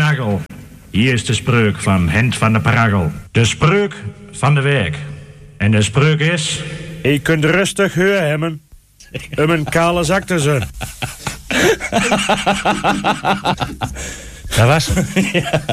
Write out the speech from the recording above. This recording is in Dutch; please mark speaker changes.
Speaker 1: Paragel. Hier is de spreuk van Hent van de Paragel. De spreuk van de week. En de spreuk is...
Speaker 2: Je kunt rustig huur hebben. Een kale zak te zijn.
Speaker 3: Dat was...